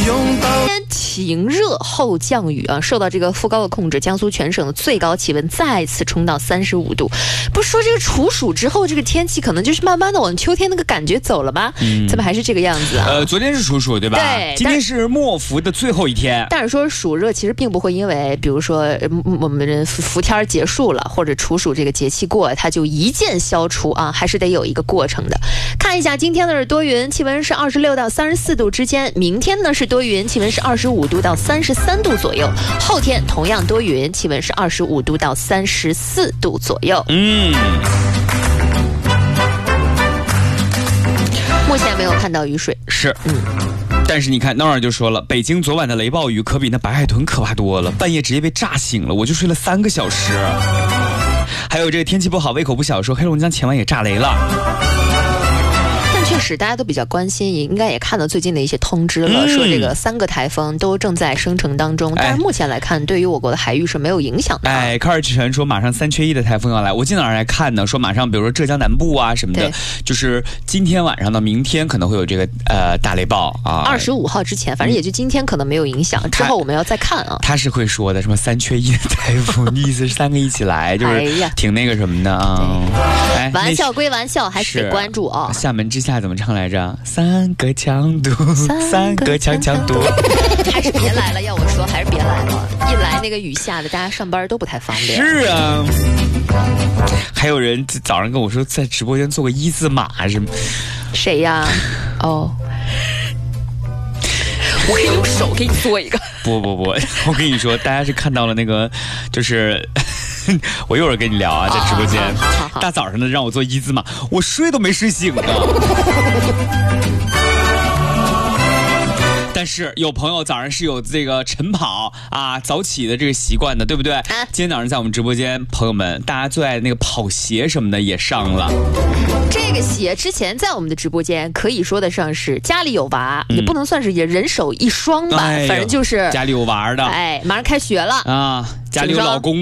拥抱。 晴热后降雨啊，受到这个副高的控制，江苏全省的最高气温再次冲到35度。不是说这个处暑之后，这个天气可能就是慢慢的往秋天那个感觉走了吗？怎么还是这个样子啊？ 昨天是处暑对吧？ 对， 今天是末伏的最后一天。 但是说暑热其实并不会因为，比如说我们伏天结束了，或者处暑这个节气过，它就一键消除啊，还是得有一个过程的。看一下今天的是多云，气温是26到34度之间；明天呢是多云，气温是25度到33度左右；后天同样多云，气温是25度到34度左右。目前没有看到雨水。 是。但是你看，闹儿就说了，北京昨晚的雷暴雨可比那白海豚可怕多了，半夜直接被炸醒了，我就睡了3个小时。还有这个天气不好，胃口不小，说黑龙江前晚也炸雷了。 确实大家都比较关心，也应该也看到最近的一些通知了，说这个3个台风都正在生成当中，但是目前来看对于我国的海域是没有影响的。 卡尔奇传说马上3缺1的台风要来，我今早上来看呢，说马上比如说浙江南部啊什么的，就是今天晚上到明天可能会有这个大雷暴啊。 25号之前，反正也就今天可能没有影响，之后我们要再看啊。 他是会说的什么3缺1的台风，意思是3个一起来，就是挺那个什么的啊。 玩笑归玩笑，还是得关注啊。 厦门之夏怎么唱来着？3个强度，3个强度。 还是别来了，要我说还是别来了。一来那个雨下的，大家上班都不太方便。 是啊。还有人早上跟我说在直播间做个1字马什么？ 谁呀？哦。我可以用手给你做一个。 不，我跟你说，大家是看到了那个，就是我一会儿跟你聊啊，在直播间，大早上的让我做1字马，我睡都没睡醒啊。但是有朋友早上是有这个晨跑啊、早起的这个习惯的，对不对？今天早上在我们直播间，朋友们，大家最爱的那个跑鞋什么的也上了。 这个鞋之前在我们的直播间可以说得上是家里有娃，也不能算是也人手一双吧，反正就是家里有娃的。 马上开学了啊，家里有老公